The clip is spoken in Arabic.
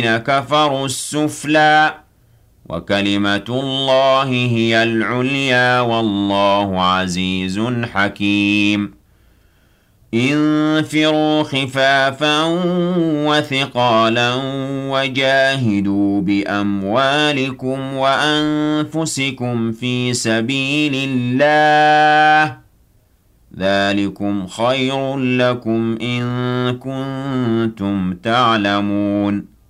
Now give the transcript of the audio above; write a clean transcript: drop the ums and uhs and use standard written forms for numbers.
كفروا السفلى وكلمة الله هي العليا والله عزيز حكيم انفروا خفافا وثقالا وجاهدوا بأموالكم وأنفسكم في سبيل الله ذلكم خير لكم إن كنتم تعلمون